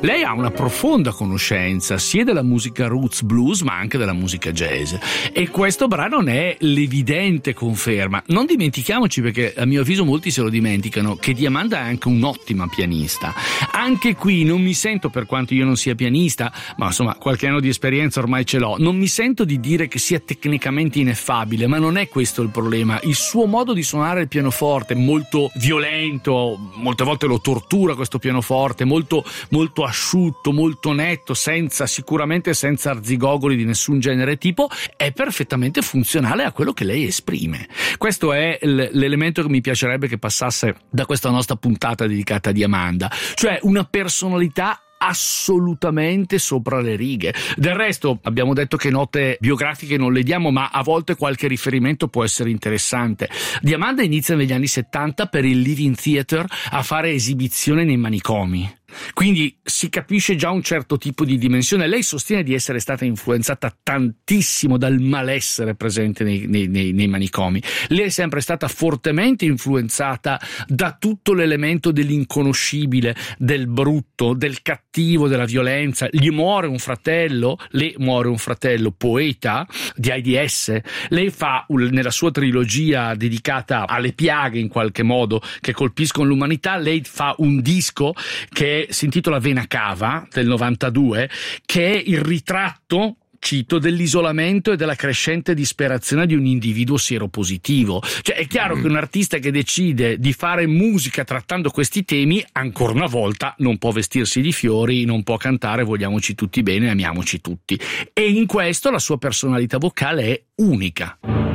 Lei ha una profonda conoscenza sia della musica roots blues ma anche della musica jazz, e questo brano ne è l'evidente conferma. Non dimentichiamoci, perché a mio avviso molti se lo dimenticano, che Diamanda è anche un'ottima pianista. Anche qui non mi sento, per quanto io non sia pianista, ma insomma qualche anno di esperienza ormai ce l'ho, non mi sento di dire che sia tecnicamente ineffabile, ma non è questo il problema. Il suo modo di suonare il pianoforte, molto violento, molte volte lo tortura questo pianoforte, molto asciutto, molto netto, sicuramente senza arzigogoli di nessun genere tipo, è perfettamente funzionale a quello che lei esprime. Questo è l'elemento che mi piacerebbe che passasse da questa nostra puntata dedicata a Diamanda, cioè una personalità assolutamente sopra le righe. Del resto abbiamo detto che note biografiche non le diamo, ma a volte qualche riferimento può essere interessante. Diamanda inizia negli anni 70 per il Living Theatre a fare esibizioni nei manicomi. Quindi si capisce già un certo tipo di dimensione. Lei sostiene di essere stata influenzata tantissimo dal malessere presente nei manicomi. Lei è sempre stata fortemente influenzata da tutto l'elemento dell'inconoscibile, del brutto, del cattivo, della violenza. Le muore un fratello, poeta di AIDS. Lei fa, nella sua trilogia dedicata alle piaghe in qualche modo che colpiscono l'umanità, lei fa un disco che si intitola Vena Cava del 92, che è il ritratto, cito, dell'isolamento e della crescente disperazione di un individuo sieropositivo. Cioè è chiaro che un artista che decide di fare musica trattando questi temi, ancora una volta non può vestirsi di fiori, non può cantare vogliamoci tutti bene, amiamoci tutti, e in questo la sua personalità vocale è unica.